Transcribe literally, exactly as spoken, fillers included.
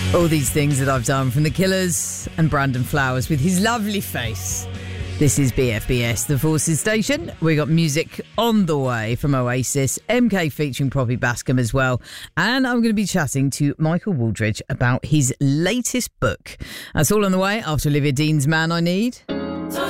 All these things that I've done, from The Killers and Brandon Flowers with his lovely face. This is B F B S, the Forces Station. We got music on the way from Oasis, M K featuring Poppy Bascom as well. And I'm going to be chatting to Michael Wooldridge about his latest book. That's all on the way after Olivia Dean's Man I Need.